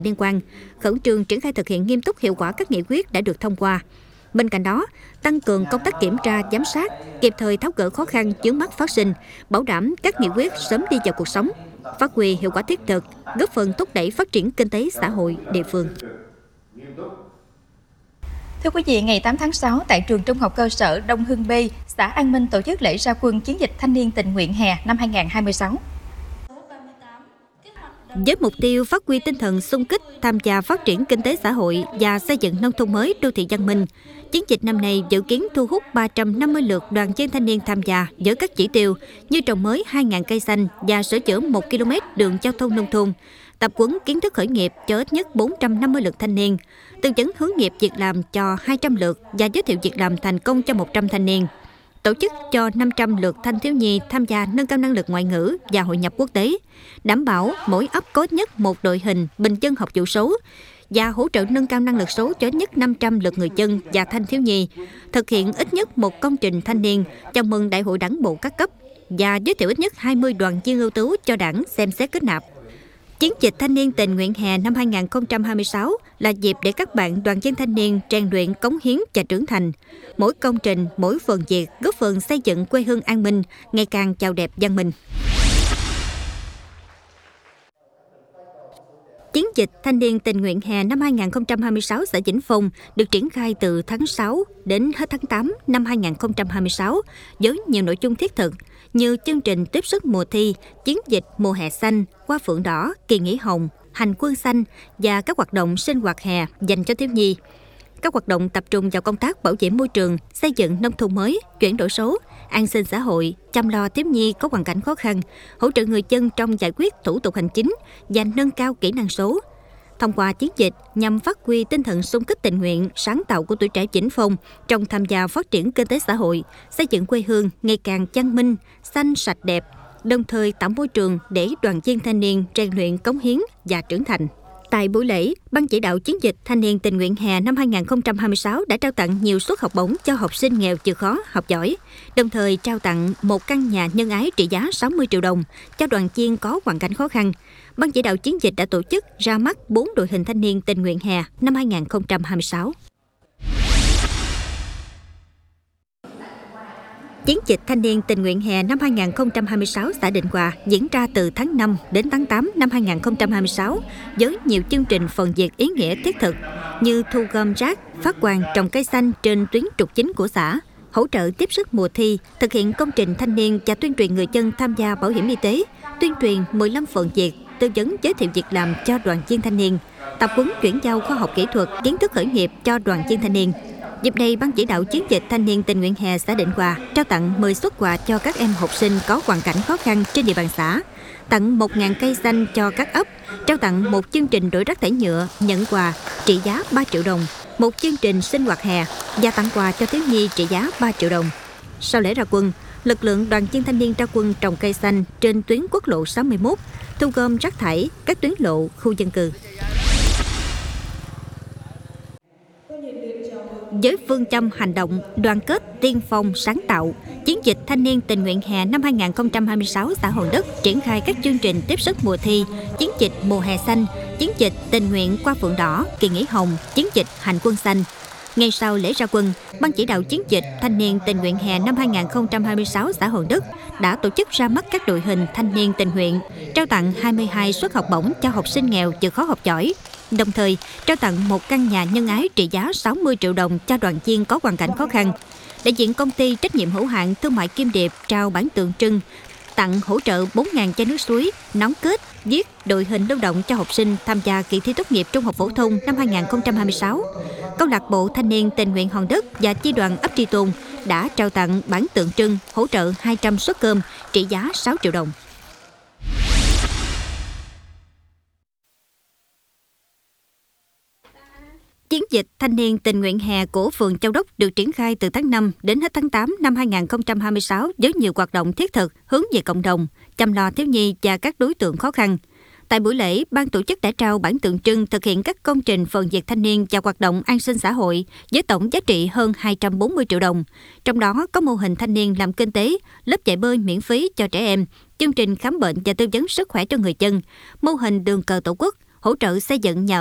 liên quan, khẩn trương triển khai thực hiện nghiêm túc hiệu quả các nghị quyết đã được thông qua. Bên cạnh đó, tăng cường công tác kiểm tra, giám sát, kịp thời tháo gỡ khó khăn vướng mắc phát sinh, bảo đảm các nghị quyết sớm đi vào cuộc sống, phát huy hiệu quả thiết thực, góp phần thúc đẩy phát triển kinh tế xã hội địa phương. Thưa quý vị, ngày 8 tháng 6 tại trường Trung học cơ sở Đông Hưng B, xã An Minh tổ chức lễ ra quân chiến dịch thanh niên tình nguyện hè năm 2026. Với mục tiêu phát huy tinh thần xung kích, tham gia phát triển kinh tế xã hội và xây dựng nông thôn mới, đô thị văn minh, chiến dịch năm nay dự kiến thu hút 350 lượt đoàn viên thanh niên tham gia với các chỉ tiêu như trồng mới 2.000 cây xanh và sửa chữa 1 km đường giao thông nông thôn, tập huấn kiến thức khởi nghiệp cho ít nhất 450 lượt thanh niên, tư vấn hướng nghiệp việc làm cho 200 lượt và giới thiệu việc làm thành công cho 100 thanh niên. Tổ chức cho 500 lượt thanh thiếu nhi tham gia nâng cao năng lực ngoại ngữ và hội nhập quốc tế, đảm bảo mỗi ấp có ít nhất một đội hình bình dân học vụ số và hỗ trợ nâng cao năng lực số cho ít nhất 500 lượt người dân và thanh thiếu nhi, thực hiện ít nhất một công trình thanh niên chào mừng Đại hội Đảng bộ các cấp và giới thiệu ít nhất 20 đoàn viên ưu tú cho Đảng xem xét kết nạp. Chiến dịch thanh niên tình nguyện hè năm 2026 là dịp để các bạn đoàn viên thanh niên rèn luyện, cống hiến và trưởng thành. Mỗi công trình, mỗi phần việc góp phần xây dựng quê hương an minh, ngày càng chào đẹp văn minh. Chiến dịch thanh niên tình nguyện hè năm 2026 xã Vĩnh Phong được triển khai từ tháng 6 đến hết tháng 8 năm 2026 với nhiều nội dung thiết thực như chương trình tiếp sức mùa thi, chiến dịch mùa hè xanh, hoa phượng đỏ, kỳ nghỉ hồng, hành quân xanh và các hoạt động sinh hoạt hè dành cho thiếu nhi. Các hoạt động tập trung vào công tác bảo vệ môi trường, xây dựng nông thôn mới, chuyển đổi số, an sinh xã hội, chăm lo thiếu nhi có hoàn cảnh khó khăn, hỗ trợ người dân trong giải quyết thủ tục hành chính và nâng cao kỹ năng số. Thông qua chiến dịch nhằm phát huy tinh thần xung kích tình nguyện, sáng tạo của tuổi trẻ Vĩnh Phong trong tham gia phát triển kinh tế xã hội, xây dựng quê hương ngày càng văn minh, xanh sạch đẹp, đồng thời tạo môi trường để đoàn viên thanh niên rèn luyện, cống hiến và trưởng thành. Tại buổi lễ, Ban chỉ đạo chiến dịch thanh niên tình nguyện hè năm 2026 đã trao tặng nhiều suất học bổng cho học sinh nghèo chịu khó, học giỏi, đồng thời trao tặng một căn nhà nhân ái trị giá 60 triệu đồng cho đoàn viên có hoàn cảnh khó khăn. Ban chỉ đạo chiến dịch đã tổ chức ra mắt 4 đội hình thanh niên tình nguyện hè năm 2026. Chiến dịch thanh niên tình nguyện hè năm 2026 xã Định Hòa diễn ra từ tháng 5 đến tháng 8 năm 2026 với nhiều chương trình phần việc ý nghĩa thiết thực như thu gom rác, phát quang trồng cây xanh trên tuyến trục chính của xã, hỗ trợ tiếp sức mùa thi, thực hiện công trình thanh niên và tuyên truyền người dân tham gia bảo hiểm y tế, tuyên truyền 15 phần việc, tư vấn giới thiệu việc làm cho đoàn viên thanh niên, tập huấn chuyển giao khoa học kỹ thuật, kiến thức khởi nghiệp cho đoàn viên thanh niên. Dịp này, Ban chỉ đạo chiến dịch thanh niên tình nguyện hè xã Định Hòa trao tặng 10 suất quà cho các em học sinh có hoàn cảnh khó khăn trên địa bàn xã, tặng 1.000 cây xanh cho các ấp, trao tặng một chương trình đổi rác thải nhựa nhận quà trị giá 3 triệu đồng, một chương trình sinh hoạt hè và tặng quà cho thiếu nhi trị giá 3 triệu đồng. Sau lễ ra quân, lực lượng đoàn viên thanh niên ra quân trồng cây xanh trên tuyến quốc lộ 61, thu gom rác thải các tuyến lộ khu dân cư. Với phương châm hành động, đoàn kết, tiên phong, sáng tạo, chiến dịch thanh niên tình nguyện hè năm 2026 xã Hòn Đất triển khai các chương trình tiếp sức mùa thi, chiến dịch mùa hè xanh, chiến dịch tình nguyện qua phượng đỏ, kỳ nghỉ hồng, chiến dịch hành quân xanh. Ngay sau lễ ra quân, Ban chỉ đạo chiến dịch thanh niên tình nguyện hè năm 2026 xã Hòn Đất đã tổ chức ra mắt các đội hình thanh niên tình nguyện, trao tặng 22 suất học bổng cho học sinh nghèo chịu khó học giỏi, đồng thời trao tặng một căn nhà nhân ái trị giá 60 triệu đồng cho đoàn viên có hoàn cảnh khó khăn. Đại diện công ty trách nhiệm hữu hạn thương mại Kim Điệp trao bản tượng trưng, tặng hỗ trợ 4.000 chai nước suối, nón kết, viết đội hình lưu động cho học sinh tham gia kỳ thi tốt nghiệp trung học phổ thông năm 2026. Câu lạc bộ thanh niên tình nguyện Hòn Đất và chi đoàn ấp Tri Tôn đã trao tặng bản tượng trưng hỗ trợ 200 suất cơm trị giá 6 triệu đồng. Chiến dịch thanh niên tình nguyện hè của phường Châu Đốc được triển khai từ tháng 5 đến hết tháng 8 năm 2026 với nhiều hoạt động thiết thực hướng về cộng đồng, chăm lo thiếu nhi và các đối tượng khó khăn. Tại buổi lễ, ban tổ chức đã trao bản tượng trưng thực hiện các công trình phần việc thanh niên và hoạt động an sinh xã hội với tổng giá trị hơn 240 triệu đồng. Trong đó có mô hình thanh niên làm kinh tế, lớp dạy bơi miễn phí cho trẻ em, chương trình khám bệnh và tư vấn sức khỏe cho người dân, mô hình đường cờ tổ quốc, hỗ trợ xây dựng nhà